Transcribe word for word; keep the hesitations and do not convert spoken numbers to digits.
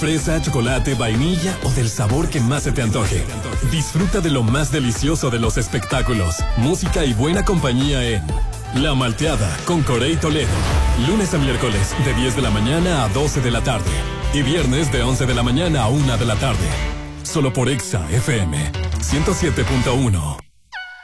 fresa, chocolate, vainilla o del sabor que más se te antoje. Disfruta de lo más delicioso de los espectáculos, música y buena compañía en La Malteada con Corey Toledo. Lunes a miércoles de diez de la mañana a doce de la tarde. Y viernes de once de la mañana a una de la tarde. Solo por Exa F M ciento siete punto uno.